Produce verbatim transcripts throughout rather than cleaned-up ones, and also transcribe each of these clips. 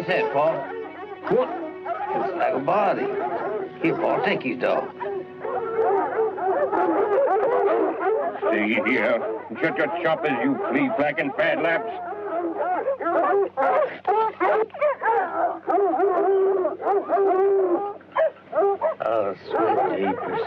What's that, Paul? What? Looks like a body. Here, Paul, take his dog. Stay here. Shut your choppers, you flea-flacking fat laps. Oh, sweet jeepers.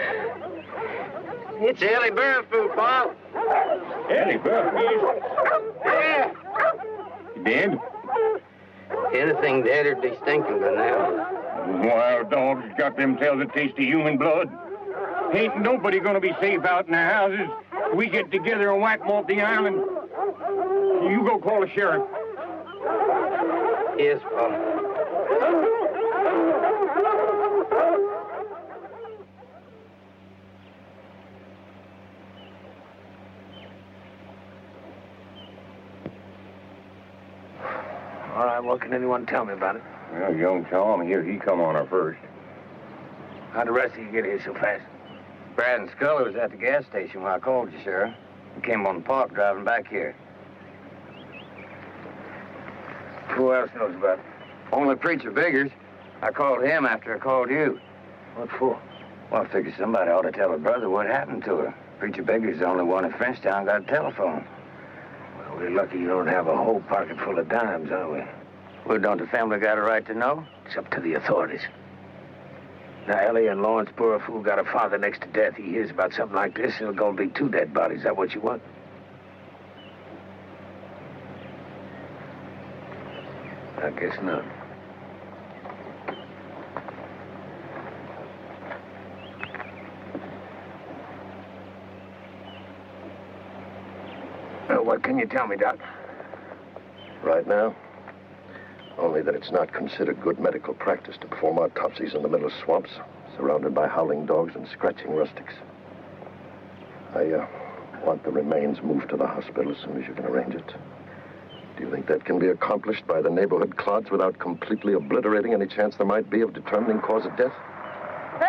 It's Ellie Burfoot, Paul. Ellie Burfoot? Yeah. Dead? Anything deader'd be stinking by now. Wild dogs got themselves a taste of human blood. Ain't nobody gonna be safe out in the houses. We get together and whack them off the island. You go call the sheriff. Yes, Paul. All right, what can anyone tell me about it? Well, young Tom here, he come on her first. How'd the rest of you get here so fast? Brad and Scully was at the gas station when I called you, Sheriff. We came on the park driving back here. Who else knows about it? Only Preacher Biggers. I called him after I called you. What for? Well, I figured somebody ought to tell her brother what happened to her. Preacher Biggers is the only one in Frenchtown got a telephone. Well, we're lucky you don't have a whole pocket full of dimes, are we? Well, don't the family got a right to know? It's up to the authorities. Now, Ellie and Lawrence Burfoot got a father next to death. He hears about something like this, and there's gonna be two dead bodies. Is that what you want? I guess not. Well, what can you tell me, Doc? Right now, only that it's not considered good medical practice to perform autopsies in the middle of swamps, surrounded by howling dogs and scratching rustics. I uh, want the remains moved to the hospital as soon as you can arrange it. Do you think that can be accomplished by the neighborhood clods without completely obliterating any chance there might be of determining cause of death?